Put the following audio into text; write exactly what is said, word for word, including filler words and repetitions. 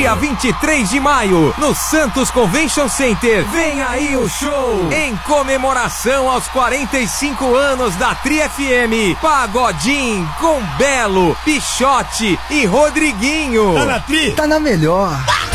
dia vinte e três de maio, no Santos Convention Center. Vem aí o show! Em comemoração aos quarenta e cinco anos da Tri F M, Pagodinho com Belo, Pichote e Rodriguinho. Tá na Tri? Tá na melhor.